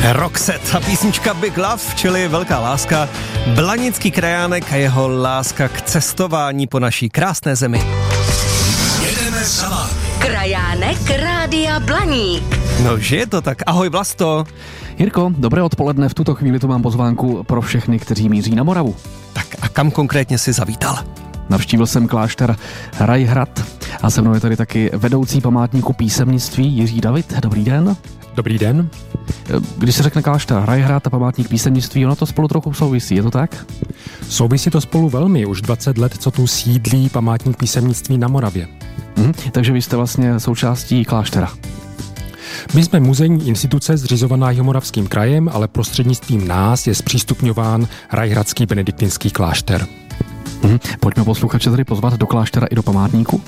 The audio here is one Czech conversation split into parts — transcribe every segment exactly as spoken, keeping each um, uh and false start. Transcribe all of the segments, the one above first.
Roxette a písnička Big Love, čili Velká láska, blanický krajánek a jeho láska k cestování po naší krásné zemi. Jedeme za vámi. Krajánek Rádia Blaník. No, že je to tak. Ahoj, Vlasto. Jirko, dobré odpoledne. V tuto chvíli tu mám pozvánku pro všechny, kteří míří na Moravu. Tak a kam konkrétně jsi zavítal? Navštívil jsem klášter Rajhrad a se mnou je tady taky vedoucí památníku písemnictví Jiří David. Dobrý den. Dobrý den. Když se řekne klášter Rajhrad a památník písemnictví, ono to spolu trochu souvisí, je to tak? Souvisí to spolu velmi. Už dvacet let, co tu sídlí památník písemnictví na Moravě. Mhm, takže vy jste vlastně součástí kláštera. My jsme muzejní instituce zřizovaná Jihomoravským krajem, ale prostřednictvím nás je zpřístupňován Rajhradský benediktinský klášter. Mhm, pojďme posluchače tady pozvat do kláštera i do památníku.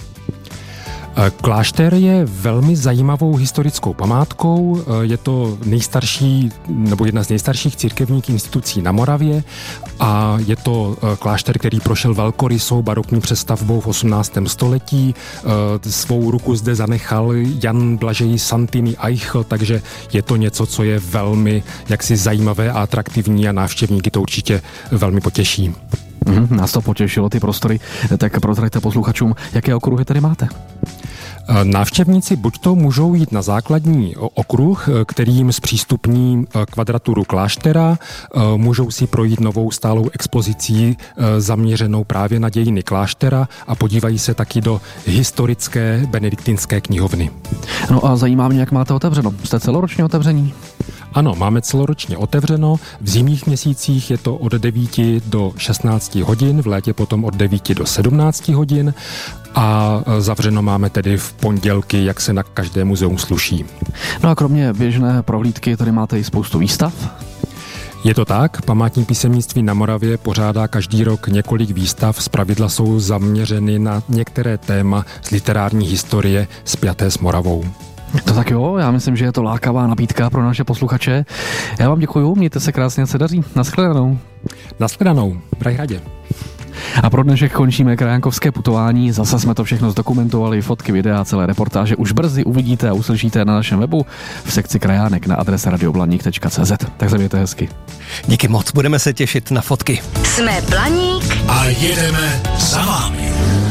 Klášter je velmi zajímavou historickou památkou. Je to nejstarší, nebo jedna z nejstarších církevních institucí na Moravě a je to klášter, který prošel velkorysou barokní přestavbou v osmnáctém století. Svou ruku zde zanechal Jan Blažej Santini Eichl, takže je to něco, co je velmi jaksi zajímavé a atraktivní a návštěvníky to určitě velmi potěší. Mhm, nás to potěšilo, ty prostory. Tak prozraďte posluchačům, jaké okruhy tady máte. Návštěvníci buď to můžou jít na základní okruh, který jim zpřístupní kvadraturu kláštera, můžou si projít novou stálou expozicí zaměřenou právě na dějiny kláštera a podívají se taky do historické benediktinské knihovny. No a zajímá mě, jak máte otevřeno. Jste celoročně otevření? Ano, máme celoročně otevřeno. V zimních měsících je to od devíti do šestnácti hodin, v létě potom od devíti do sedmnácti hodin a zavřeno máme tedy v pondělky, jak se na každé muzeum sluší. No a kromě běžné prohlídky tady máte i spoustu výstav? Je to tak, památník písemnictví na Moravě pořádá každý rok několik výstav, zpravidla jsou zaměřeny na některé téma z literární historie spjaté s Moravou. To tak jo, já myslím, že je to lákavá nabídka pro naše posluchače. Já vám děkuju, mějte se krásně, a se daří. Naschledanou. Naschledanou, v Rajhradě. A pro dnešek končíme krajánkovské putování. Zase jsme to všechno zdokumentovali, fotky, videa, celé reportáže už brzy uvidíte a uslyšíte na našem webu v sekci krajánek na adrese radioblaník tečka cé zet. Tak se mějte hezky. Díky moc, budeme se těšit na fotky. Jsme Blaník A jedeme za vámi.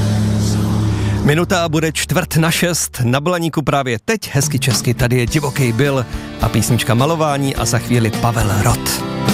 Minuta bude čtvrt na šest, na Blaníku právě teď hezky česky, tady je Divoký Bill a písnička Malování a za chvíli Pavel Rott.